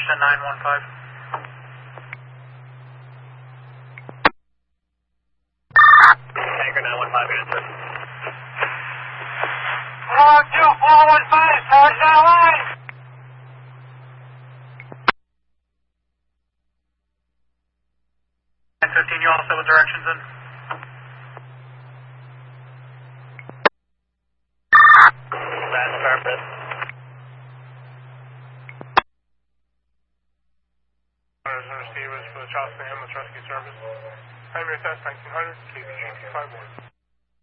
Washington 915. Anchor 915, answer. Hello, 2415, start that line. 915, you also with directions in? That's perfect. Receivers for the Charleston Ambulance Rescue Service. Primary test 1900, KBG 251.